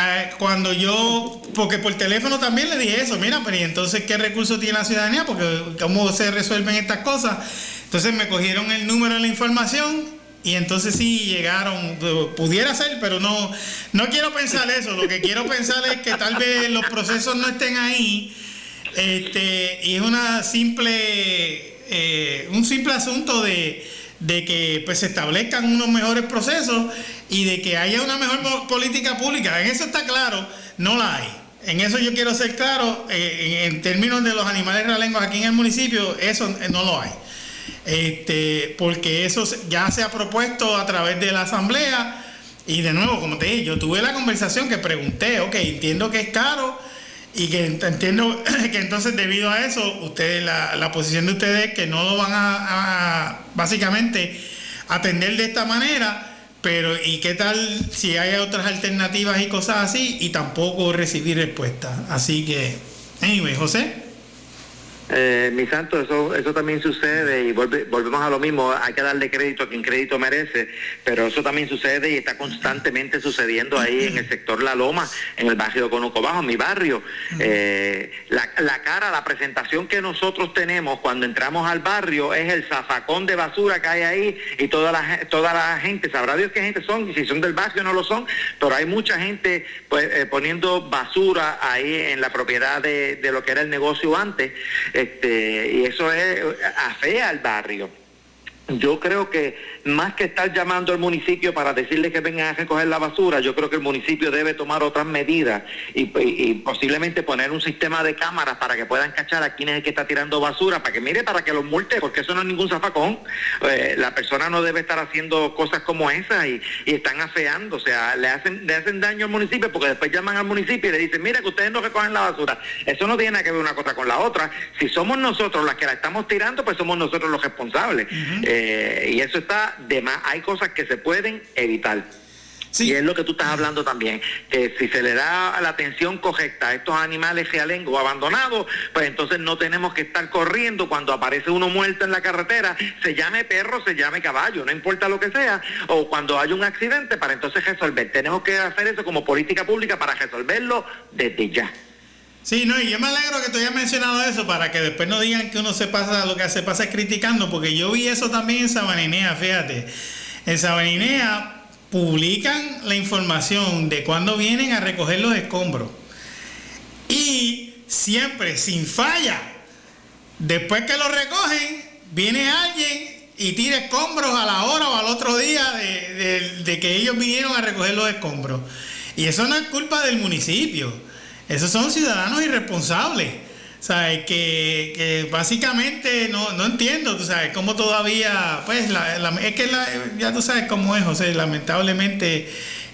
cuando yo, porque por teléfono también le dije eso, mira, pero ¿y entonces qué recursos tiene la ciudadanía? Porque ¿cómo se resuelven estas cosas? Entonces me cogieron el número de la información y entonces sí llegaron, pudiera ser, pero no quiero pensar eso. Lo que quiero pensar es que tal vez los procesos no estén ahí, y es un simple asunto de que pues se establezcan unos mejores procesos y de que haya una mejor política pública. En eso está claro, no la hay. En eso yo quiero ser claro, en términos de los animales realengos aquí en el municipio, eso no lo hay. Porque eso ya se ha propuesto a través de la asamblea y de nuevo, como te dije, yo tuve la conversación que pregunté, entiendo que es caro y que entiendo que entonces debido a eso ustedes la posición de ustedes es que no lo van a básicamente atender de esta manera, pero ¿y qué tal si hay otras alternativas y cosas así? Y tampoco recibí respuesta. Así que, anyway, José. Mi santo, eso también sucede y volvemos a lo mismo. Hay que darle crédito a quien crédito merece, pero eso también sucede y está constantemente sucediendo ahí en el sector La Loma, en el barrio de Conuco Bajo, en mi barrio. La presentación que nosotros tenemos cuando entramos al barrio es el zafacón de basura que hay ahí y toda la gente, sabrá Dios qué gente son, y si son del barrio no lo son, pero hay mucha gente pues poniendo basura ahí en la propiedad de lo que era el negocio antes. Y eso afea al barrio. Yo creo que más que estar llamando al municipio para decirle que vengan a recoger la basura, yo creo que el municipio debe tomar otras medidas y posiblemente poner un sistema de cámaras para que puedan cachar a quién es el que está tirando basura, para que los multe, porque eso no es ningún zafacón. La persona no debe estar haciendo cosas como esas y están afeando, o sea, le hacen daño al municipio, porque después llaman al municipio y le dicen, mira que ustedes no recogen la basura. Eso no tiene nada que ver una cosa con la otra. Si somos nosotros las que la estamos tirando, pues somos nosotros los responsables. Y eso está de más. Hay cosas que se pueden evitar. Sí. Y es lo que tú estás hablando también, que si se le da la atención correcta a estos animales realengos abandonados, pues entonces no tenemos que estar corriendo cuando aparece uno muerto en la carretera, se llame perro, se llame caballo, no importa lo que sea, o cuando hay un accidente, para entonces resolver. Tenemos que hacer eso como política pública para resolverlo desde ya. Sí, no, y yo me alegro que tú hayas mencionado eso para que después no digan que uno lo que se pasa es criticando, porque yo vi eso también en Sabaninea, fíjate. En Sabaninea publican la información de cuándo vienen a recoger los escombros. Y siempre, sin falla, después que los recogen, viene alguien y tira escombros a la hora o al otro día de que ellos vinieron a recoger los escombros. Y eso no es culpa del municipio. Esos son ciudadanos irresponsables, ¿sabes? Que básicamente no entiendo, tú sabes, cómo todavía, pues, es que ya tú sabes cómo es, José, lamentablemente,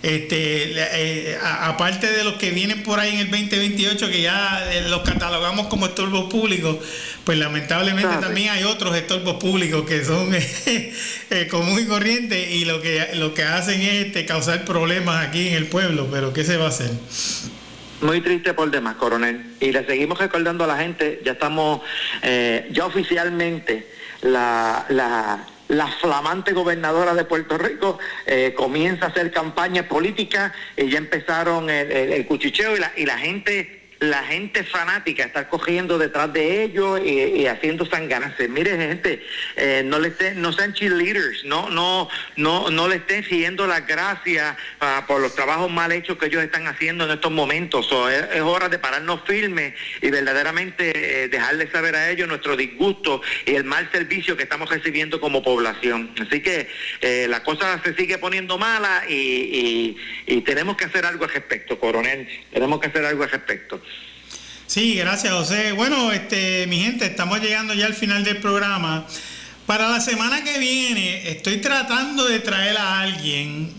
aparte de los que vienen por ahí en el 2028, que ya los catalogamos como estorbos públicos, pues lamentablemente también hay otros estorbos públicos que son común y corriente y lo que hacen es causar problemas aquí en el pueblo, pero ¿qué se va a hacer? Muy triste por demás, coronel. Y le seguimos recordando a la gente, ya estamos, ya oficialmente la flamante gobernadora de Puerto Rico comienza a hacer campaña política, ya empezaron el cuchicheo y la gente fanática está cogiendo detrás de ellos y haciendo sanganarse. Mire, gente, no sean cheerleaders, no le estén siguiendo las gracias por los trabajos mal hechos que ellos están haciendo en estos momentos. Es hora de pararnos firmes y verdaderamente dejarles saber a ellos nuestro disgusto y el mal servicio que estamos recibiendo como población. Así que la cosa se sigue poniendo mala y tenemos que hacer algo al respecto, coronel. Tenemos que hacer algo al respecto. Sí, gracias, José. Bueno, mi gente, estamos llegando ya al final del programa. Para la semana que viene estoy tratando de traer a alguien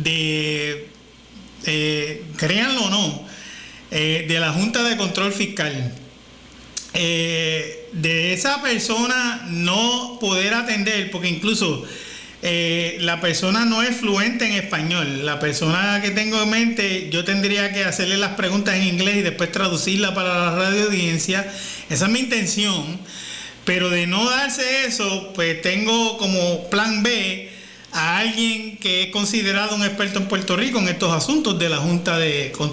créanlo o no, de la Junta de Control Fiscal. De esa persona no poder atender, porque incluso la persona no es fluente en español. La persona que tengo en mente, yo tendría que hacerle las preguntas en inglés y después traducirla para la radio audiencia. Esa es mi intención. Pero de no darse eso, pues tengo como plan B a alguien que es considerado un experto en Puerto Rico en estos asuntos de la Junta de